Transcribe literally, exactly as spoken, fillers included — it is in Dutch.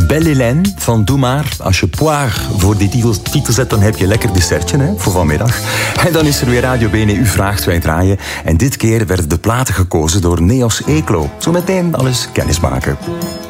Belle Hélène van Doe Maar. Als je Poire voor die titel, titel zet, dan heb je lekker dessertje hè, voor vanmiddag. En dan is er weer Radio B N U Vraagt, wij draaien. En dit keer werden de platen gekozen door Neos Eeklo. Zo meteen alles kennismaken.